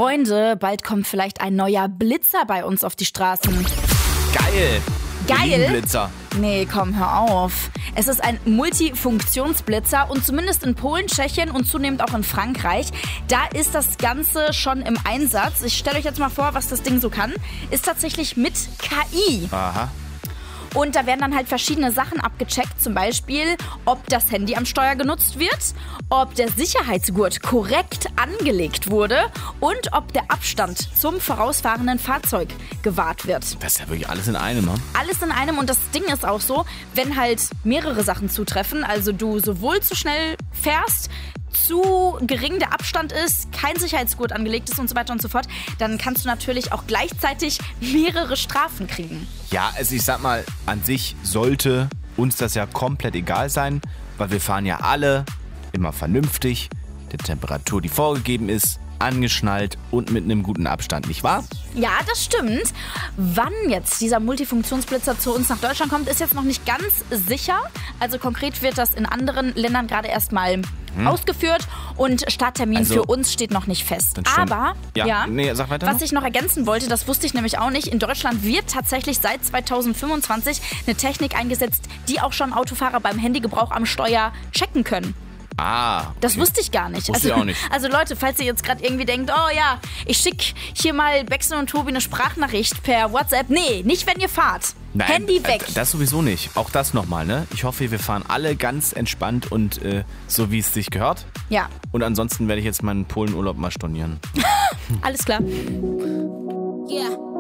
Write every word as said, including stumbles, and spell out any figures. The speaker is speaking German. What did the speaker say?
Freunde, bald kommt vielleicht ein neuer Blitzer bei uns auf die Straßen. Geil! Geil? Blitzer. Nee, komm, hör auf. Es ist ein Multifunktionsblitzer und zumindest in Polen, Tschechien und zunehmend auch in Frankreich, da ist das Ganze schon im Einsatz. Ich stelle euch jetzt mal vor, was das Ding so kann. Ist tatsächlich mit K I. Aha. Und da werden dann halt verschiedene Sachen abgecheckt, zum Beispiel, ob das Handy am Steuer genutzt wird, ob der Sicherheitsgurt korrekt angelegt wurde und ob der Abstand zum vorausfahrenden Fahrzeug gewahrt wird. Das ist ja wirklich alles in einem, ne? Alles in einem und das Ding ist auch so, wenn halt mehrere Sachen zutreffen, also du sowohl zu schnell fährst, zu gering der Abstand ist, kein Sicherheitsgurt angelegt ist und so weiter und so fort, dann kannst du natürlich auch gleichzeitig mehrere Strafen kriegen. Ja, also ich sag mal, an sich sollte uns das ja komplett egal sein, weil wir fahren ja alle immer vernünftig, der Temperatur, die vorgegeben ist, angeschnallt und mit einem guten Abstand, nicht wahr? Ja, das stimmt. Wann jetzt dieser Multifunktionsblitzer zu uns nach Deutschland kommt, ist jetzt noch nicht ganz sicher. Also konkret wird das in anderen Ländern gerade erstmal hm. ausgeführt und Starttermin also, für uns steht noch nicht fest. Aber, ja, ja nee, sag weiter was noch. ich noch ergänzen wollte, das wusste ich nämlich auch nicht, in Deutschland wird tatsächlich seit zweitausendfünfundzwanzig eine Technik eingesetzt, die auch schon Autofahrer beim Handygebrauch am Steuer checken können. Ah, okay. Das wusste ich gar nicht. Wusste also, ich auch nicht. Also Leute, falls ihr jetzt gerade irgendwie denkt, oh ja, ich schicke hier mal Bexen und Tobi eine Sprachnachricht per WhatsApp. Nee, nicht wenn ihr fahrt. Nein, Handy weg. Äh, das sowieso nicht. Auch das nochmal, ne? Ich hoffe, wir fahren alle ganz entspannt und äh, so, wie es sich gehört. Ja. Und ansonsten werde ich jetzt meinen Polenurlaub mal stornieren. Alles klar. Yeah.